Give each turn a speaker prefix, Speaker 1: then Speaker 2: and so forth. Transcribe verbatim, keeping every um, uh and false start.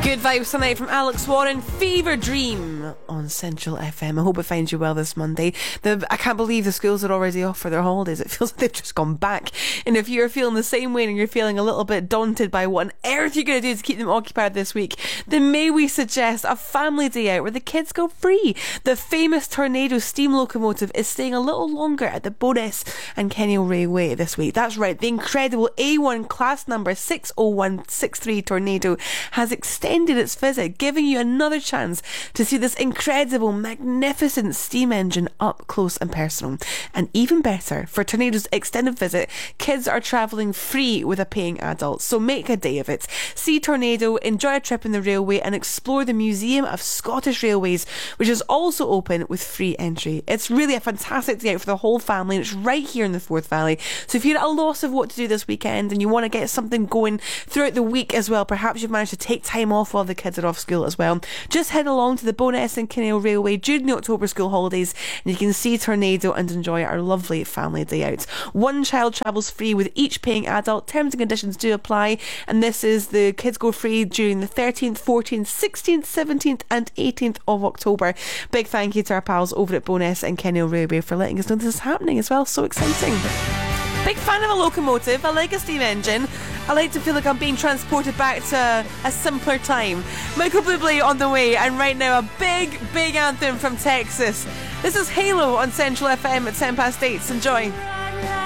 Speaker 1: Good vibes tonight from Alex Warren, Fever Dream on Central F M. I hope it finds you well this Monday. The, I can't believe the schools are already off for their holidays. It feels like they've just gone back. And if you're feeling the same way and you're feeling a little bit daunted by what on earth you're going to do to keep them occupied this week, then may we suggest a family day out where the kids go free. The famous Tornado steam locomotive is staying a little longer at the Bowness and Kenny Railway this week. That's right, the incredible A one class number six oh one six three Tornado has extended its visit, giving you another chance to see this incredible, magnificent steam engine up close and personal. And even better, for Tornado's extended visit, kids are travelling free with a paying adult, so make a day of it. See Tornado, enjoy a trip in the railway and explore the Museum of Scottish Railways, which is also open with free entry. It's really a fantastic day out for the whole family, and it's right here in the Forth Valley. So if you're at a loss of what to do this weekend and you want to get something going throughout the week as well, perhaps you've managed to take time off while the kids are off school as well, just head along to the Bowness and Kinnail Railway during the October school holidays and you can see Tornado and enjoy our lovely family day out. One child travels free with each paying adult. Terms and conditions do apply, and this is the kids go free during the thirteenth, fourteenth, sixteenth, seventeenth and eighteenth of October. Big thank you to our pals over at Bowness and Kinnail Railway for letting us know this is happening as well. So exciting. Big fan of a locomotive. I like a steam engine. I like to feel like I'm being transported back to a simpler time. Michael Bublé on the way, and right now a big, big anthem from Texas. This is Halo on Central F M at ten past eight. Enjoy.